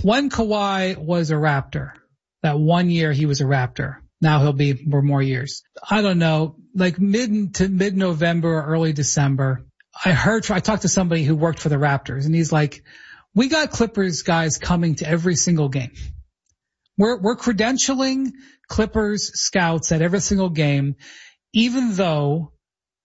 when Kawhi was a Raptor, that 1 year he was a Raptor. Now he'll be for more years. I don't know, like mid-November or early December, I talked to somebody who worked for the Raptors, and he's like, we got Clippers guys coming to every single game. We're credentialing Clippers scouts at every single game, even though,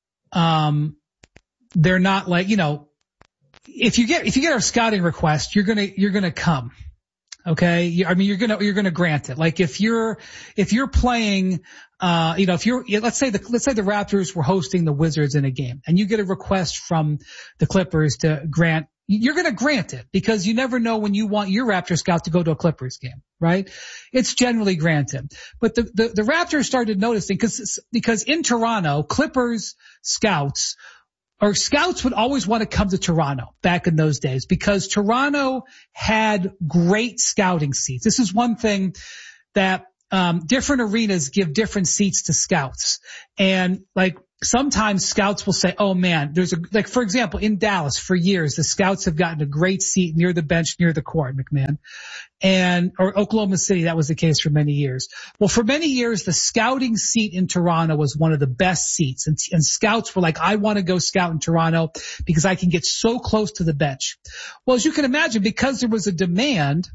they're not like, if you get our scouting request, you're gonna come. Okay. I mean, you're gonna grant it. Like if you're playing, let's say the Raptors were hosting the Wizards in a game and you get a request from the Clippers to grant, you're gonna grant it because you never know when you want your Raptor scout to go to a Clippers game, right? It's generally granted. But the Raptors started noticing because in Toronto, Clippers scouts would always want to come to Toronto back in those days because Toronto had great scouting seats. This is one thing that different arenas give different seats to scouts. And like sometimes scouts will say, oh man, for example, in Dallas for years, the scouts have gotten a great seat near the bench, near the court, McMahon. Or Oklahoma City, that was the case for many years. Well, for many years, the scouting seat in Toronto was one of the best seats. And scouts were like, I want to go scout in Toronto because I can get so close to the bench. Well, as you can imagine, because there was a demand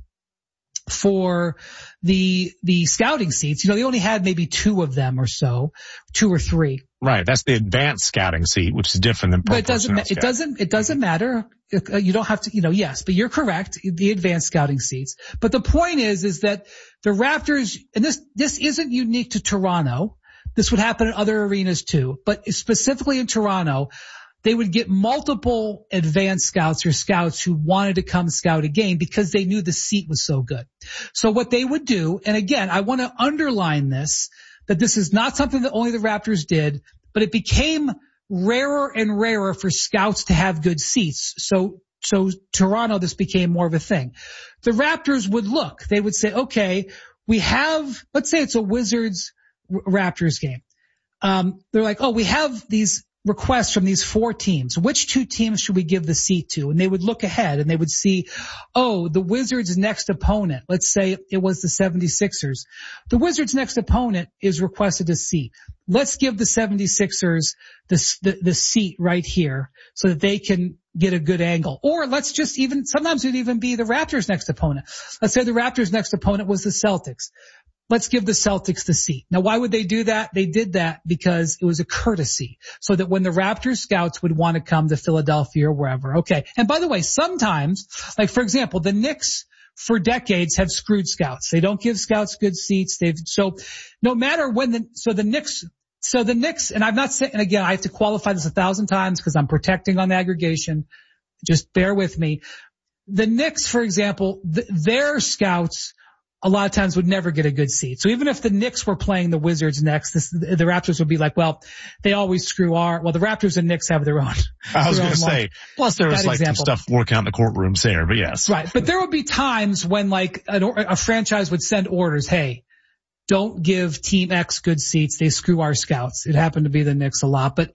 for the scouting seats, they only had maybe 2 of them or so, 2 or 3. Right. That's the advanced scouting seat, which is different than pro. But it doesn't matter. You don't have to, yes, but you're correct. The advanced scouting seats. But the point is that the Raptors, and this isn't unique to Toronto. This would happen in other arenas too, but specifically in Toronto, they would get multiple advanced scouts or scouts who wanted to come scout a game because they knew the seat was so good. So what they would do, and again, I want to underline this, that this is not something that only the Raptors did, but it became rarer and rarer for scouts to have good seats. So Toronto, this became more of a thing. The Raptors would look, they would say, okay, we have, let's say it's a Wizards Raptors game. They're like, oh, we have these requests from these 4 teams. Which 2 teams should we give the seat to? And they would look ahead and they would see, oh, the Wizards' next opponent. Let's say it was the 76ers. The Wizards' next opponent is requested a seat. Let's give the 76ers the seat right here so that they can get a good angle. Or let's just sometimes it'd even be the Raptors' next opponent. Let's say the Raptors' next opponent was the Celtics. Let's give the Celtics the seat. Now, why would they do that? They did that because it was a courtesy so that when the Raptors scouts would want to come to Philadelphia or wherever. Okay. And by the way, sometimes, like for example, the Knicks for decades have screwed scouts. They don't give scouts good seats. So no matter when the Knicks, and I'm not saying, and again, I have to qualify this 1,000 times because I'm protecting on the aggregation. Just bear with me. The Knicks, for example, their scouts a lot of times would never get a good seat. So even if the Knicks were playing the Wizards next, the Raptors would be like, well, they always screw the Raptors and Knicks have their own. I was going to say, plus there was like some stuff working out in the courtrooms there, but yes. Right. But there would be times when like a franchise would send orders, hey, don't give team X good seats. They screw our scouts. It happened to be the Knicks a lot, but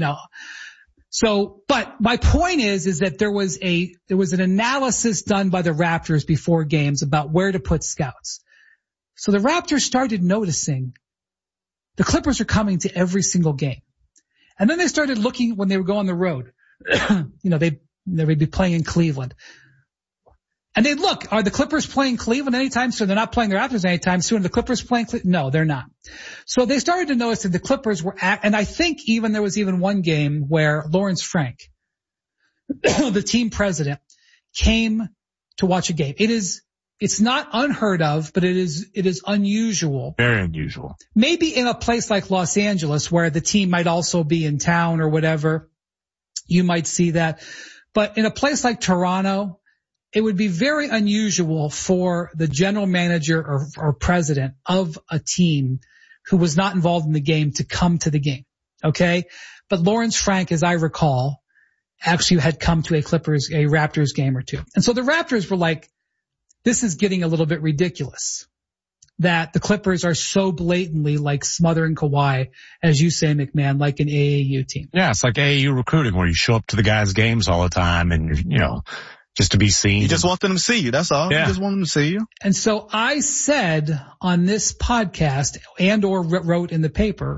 but my point is that there was an analysis done by the Raptors before games about where to put scouts. So the Raptors started noticing the Clippers are coming to every single game. And then they started looking when they would go on the road. They would be playing in Cleveland. And they'd look, are the Clippers playing Cleveland anytime soon? They're not playing the Raptors anytime soon. Are the Clippers playing Cleveland? No, they're not. So they started to notice that the Clippers were and I think there was even one game where Lawrence Frank, the team president, came to watch a game. It's not unheard of, but it is unusual. Very unusual. Maybe in a place like Los Angeles where the team might also be in town or whatever, you might see that. But in a place like Toronto, it would be very unusual for the general manager or president of a team who was not involved in the game to come to the game. Okay. But Lawrence Frank, as I recall, actually had come to a Raptors game or 2. And so the Raptors were like, this is getting a little bit ridiculous that the Clippers are so blatantly like smothering Kawhi, as you say, McMahon, like an AAU team. Yeah. It's like AAU recruiting where you show up to the guys' games all the time and Just to be seen. You just want them to see you. That's all. Yeah. You just want them to see you. And so I said on this podcast and or wrote in the paper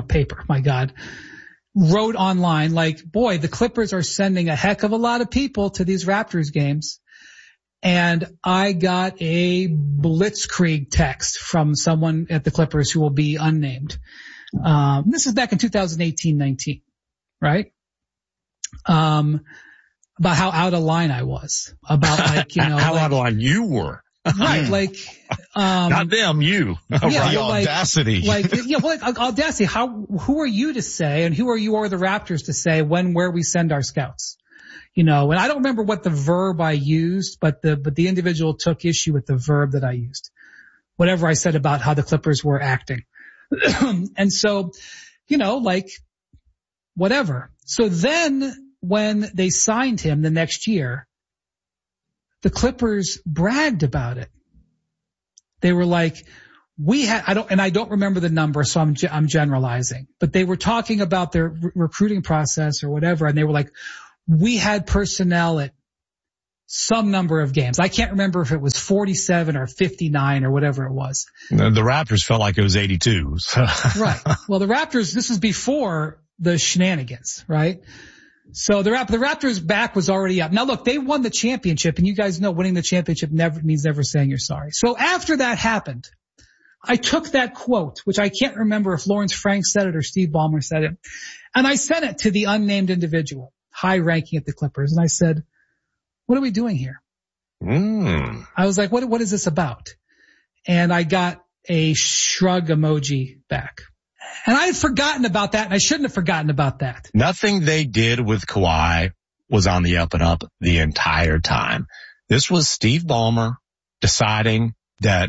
wrote online, like, boy, the Clippers are sending a heck of a lot of people to these Raptors games. And I got a blitzkrieg text from someone at the Clippers who will be unnamed. This is back in 2018-19, right? About how out of line I was, about like, how out of line you were. Right, like, not them, you. Yeah, right. The audacity. Audacity. Who are you to say, and who are you or the Raptors to say where we send our scouts? And I don't remember what the verb I used, but the individual took issue with the verb that I used. Whatever I said about how the Clippers were acting. And so, whatever. So then when they signed him the next year, the Clippers bragged about it. They were like, I don't remember the number, so I'm generalizing, but they were talking about their recruiting process or whatever. And they were like, we had personnel at some number of games. I can't remember if it was 47 or 59 or whatever it was. The Raptors felt like it was 82. So. Right. Well, the Raptors, this was before the shenanigans, right? So the Raptors' back was already up. Now look, they won the championship, and you guys know winning the championship means never saying you're sorry. So after that happened, I took that quote, which I can't remember if Lawrence Frank said it or Steve Ballmer said it, and I sent it to the unnamed individual, high ranking at the Clippers, and I said, what are we doing here? I was like, what is this about? And I got a shrug emoji back. And I had forgotten about that, and I shouldn't have forgotten about that. Nothing they did with Kawhi was on the up and up the entire time. This was Steve Ballmer deciding that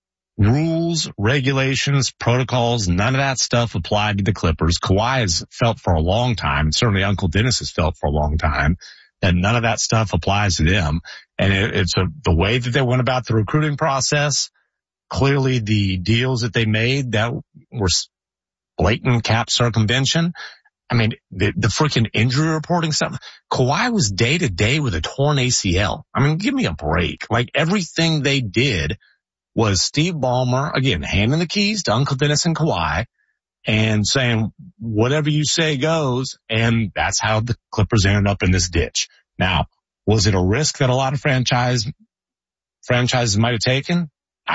rules, regulations, protocols, none of that stuff applied to the Clippers. Kawhi has felt for a long time, certainly Uncle Dennis has felt for a long time, that none of that stuff applies to them. And it's the way that they went about the recruiting process. Clearly the deals that they made that were blatant cap circumvention. I mean, the freaking injury reporting stuff. Kawhi was day to day with a torn ACL. I mean, give me a break. Like, everything they did was Steve Ballmer, again, handing the keys to Uncle Dennis and Kawhi and saying, whatever you say goes. And that's how the Clippers ended up in this ditch. Now, was it a risk that a lot of franchises might have taken?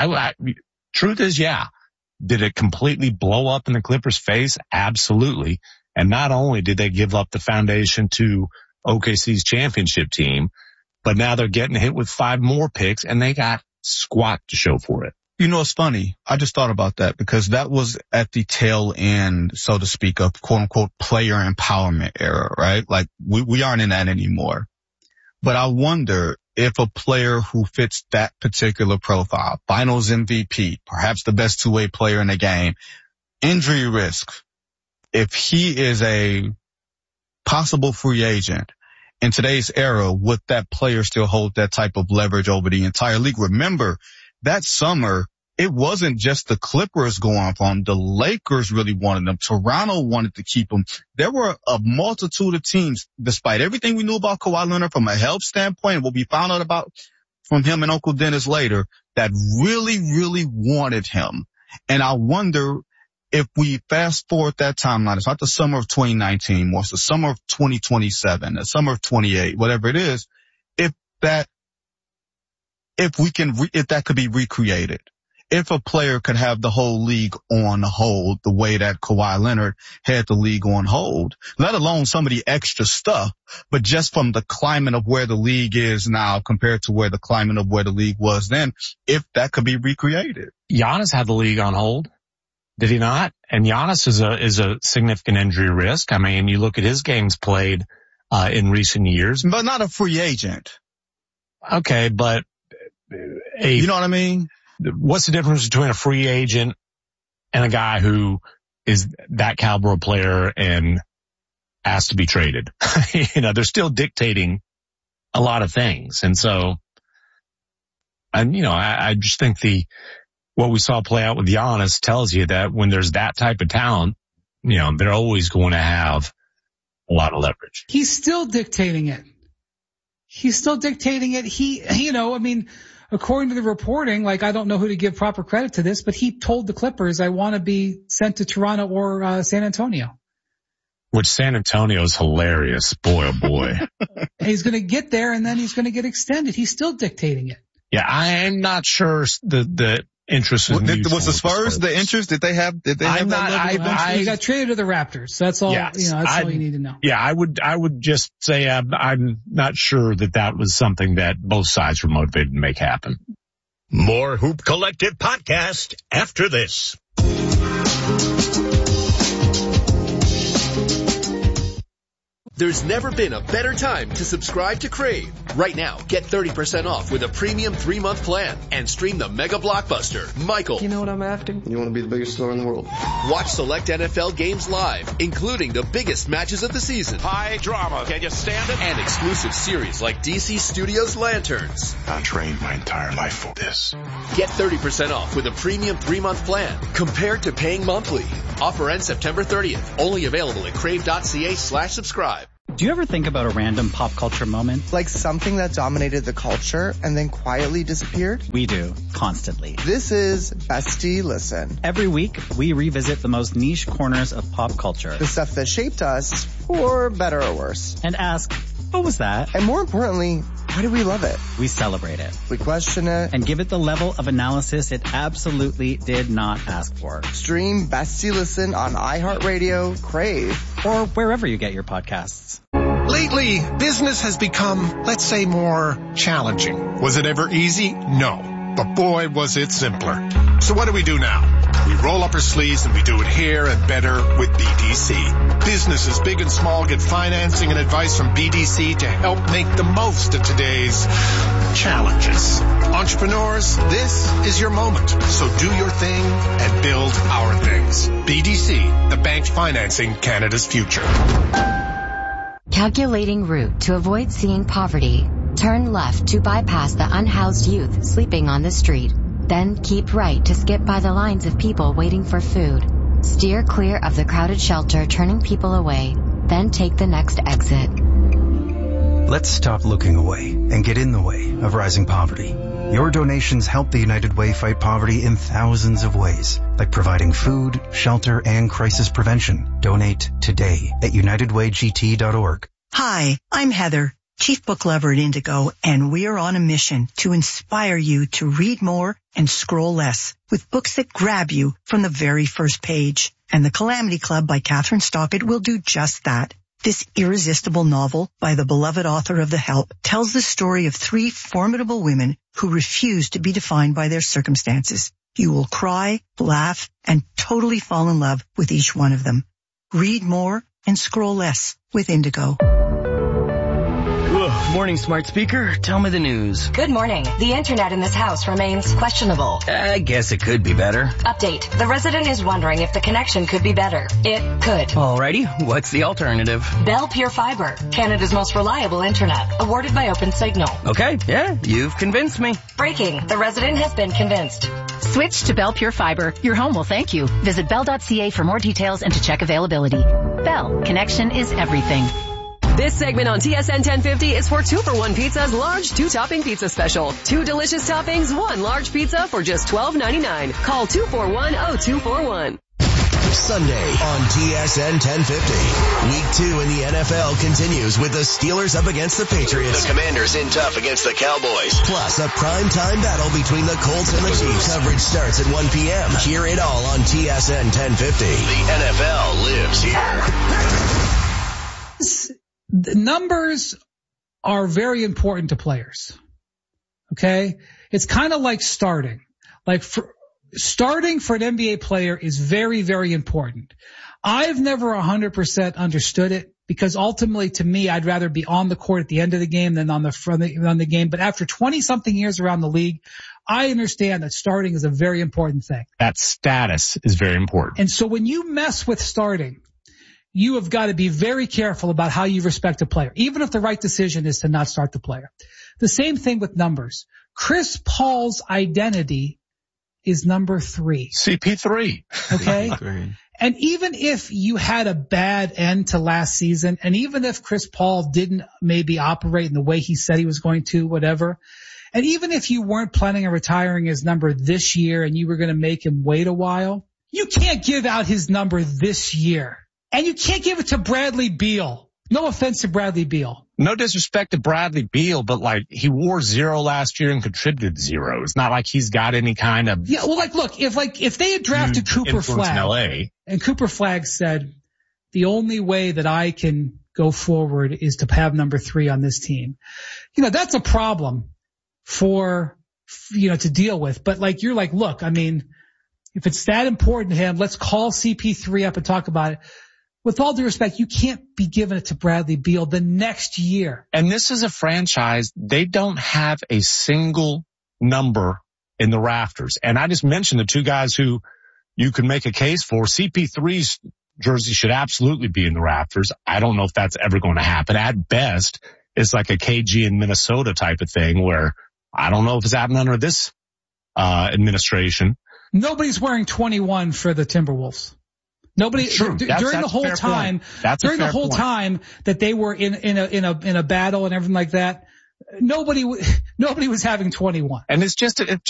Truth is, yeah. Did it completely blow up in the Clippers' face? Absolutely. And not only did they give up the foundation to OKC's championship team, but now they're getting hit with 5 more picks, and they got squat to show for it. It's funny. I just thought about that because that was at the tail end, so to speak, of quote unquote player empowerment era, right? Like we aren't in that anymore. But I wonder if a player who fits that particular profile, finals MVP, perhaps the best two-way player in the game, injury risk, if he is a possible free agent in today's era, would that player still hold that type of leverage over the entire league? Remember, that summer, it wasn't just the Clippers going for him. The Lakers really wanted him. Toronto wanted to keep him. There were a multitude of teams, despite everything we knew about Kawhi Leonard from a health standpoint, what we found out about from him and Uncle Dennis later, that really, really wanted him. And I wonder if we fast forward that timeline, it's not the summer of 2019 more, it's the summer of 2027, the summer of 28, whatever it is, if that could be recreated. If a player could have the whole league on hold the way that Kawhi Leonard had the league on hold, let alone some of the extra stuff, but just from the climate of where the league is now compared to where the climate of where the league was then, if that could be recreated. Giannis had the league on hold, did he not? And Giannis is a significant injury risk. I mean, you look at his games played in recent years. But not a free agent. Okay, but you know what I mean? What's the difference between a free agent and a guy who is that caliber of player and asked to be traded? They're still dictating a lot of things. And so, I just think what we saw play out with Giannis tells you that when there's that type of talent, they're always going to have a lot of leverage. He's still dictating it. He's still dictating it. According to the reporting, like, I don't know who to give proper credit to this, but he told the Clippers, I want to be sent to Toronto or San Antonio. Which San Antonio is hilarious. Boy, oh boy. He's going to get there and then he's going to get extended. He's still dictating it. Yeah, I am not sure the interest in was the Spurs the interest? Did they have that level? He got traded to the Raptors. So that's all, yes, all you need to know. Yeah, I would just say I'm not sure that was something that both sides were motivated to make happen. More Hoop Collective podcast after this. There's never been a better time to subscribe to Crave. Right now, get 30% off with a premium 3-month plan and stream the mega blockbuster, Michael. You know what I'm after? You want to be the biggest star in the world. Watch select NFL games live, including the biggest matches of the season. High drama. Can you stand it? And exclusive series like DC Studios Lanterns. I trained my entire life for this. Get 30% off with a premium 3-month plan compared to paying monthly. Offer ends September 30th. Only available at crave.ca/subscribe. Do you ever think about a random pop culture moment? Like something that dominated the culture and then quietly disappeared? We do, constantly. This is Bestie Listen. Every week, we revisit the most niche corners of pop culture. The stuff that shaped us, for better or worse. And ask, what was that? And more importantly, why do we love it? We celebrate it. We question it. And give it the level of analysis it absolutely did not ask for. Stream Bestie Listen on iHeartRadio, Crave, or wherever you get your podcasts. Lately, business has become, let's say, more challenging. Was it ever easy? No. But boy, was it simpler. So what do we do now? We roll up our sleeves and we do it here and better with BDC. Businesses big and small get financing and advice from BDC to help make the most of today's challenges. Entrepreneurs, this is your moment. So do your thing and build our things. BDC, the bank financing Canada's future. Calculating route to avoid seeing poverty. Turn left to bypass the unhoused youth sleeping on the street. Then keep right to skip by the lines of people waiting for food. Steer clear of the crowded shelter turning people away. Then take the next exit. Let's stop looking away and get in the way of rising poverty. Your donations help the United Way fight poverty in thousands of ways, like providing food, shelter, and crisis prevention. Donate today at unitedwaygt.org. Hi, I'm Heather, Chief Book Lover at Indigo, and we are on a mission to inspire you to read more and scroll less with books that grab you from the very first page. And The Calamity Club by Catherine Stockett will do just that. This irresistible novel by the beloved author of The Help tells the story of 3 formidable women who refuse to be defined by their circumstances. You will cry, laugh, and totally fall in love with each one of them. Read more and scroll less with Indigo. Morning, smart speaker. Tell me the news. Good morning. The internet in this house remains questionable. I guess it could be better. Update. The resident is wondering if the connection could be better. It could. Alrighty. What's the alternative? Bell Pure Fiber. Canada's most reliable internet. Awarded by OpenSignal. Okay. Yeah, you've convinced me. Breaking. The resident has been convinced. Switch to Bell Pure Fiber. Your home will thank you. Visit bell.ca for more details and to check availability. Bell. Connection is everything. This segment on TSN 1050 is for 2-for-1 Pizza's large 2-topping pizza special. 2 delicious toppings, 1 large pizza for just $12.99. Call 241-0241. Sunday on TSN 1050. Week 2 in the NFL continues with the Steelers up against the Patriots. The Commanders in tough against the Cowboys. Plus a primetime battle between the Colts and the Chiefs. Coverage starts at 1 p.m. Hear it all on TSN 1050. The NFL lives here. The numbers are very important to players. Okay? It's kind of like starting. Like starting for an NBA player is very, very important. I've never 100% understood it because ultimately to me, I'd rather be on the court at the end of the game than on the front of the game. But after 20 something years around the league, I understand that starting is a very important thing. That status is very important. And so when you mess with starting, you have got to be very careful about how you respect a player, even if the right decision is to not start the player. The same thing with numbers. Chris Paul's identity is number 3. CP3. Okay? And even if you had a bad end to last season, and even if Chris Paul didn't maybe operate in the way he said he was going to, whatever, and even if you weren't planning on retiring his number this year and you were going to make him wait a while, you can't give out his number this year. And you can't give it to Bradley Beal. No offense to Bradley Beal. No disrespect to Bradley Beal, but like he wore 0 last year and contributed 0. It's not like he's got any kind of. Yeah, well, look, if they had drafted Cooper Flagg and Cooper Flagg said, the only way that I can go forward is to have number 3 on this team. That's a problem for, to deal with. But like, you're like, look, I mean, if it's that important to him, let's call CP3 up and talk about it. With all due respect, you can't be giving it to Bradley Beal the next year. And this is a franchise, they don't have a single number in the rafters. And I just mentioned the 2 guys who you can make a case for. CP3's jersey should absolutely be in the rafters. I don't know if that's ever going to happen. At best, it's like a KG in Minnesota type of thing where I don't know if it's happening under this administration. Nobody's wearing 21 for the Timberwolves. Nobody during the whole time that they were in a battle and everything like that. Nobody was having 21. And it's just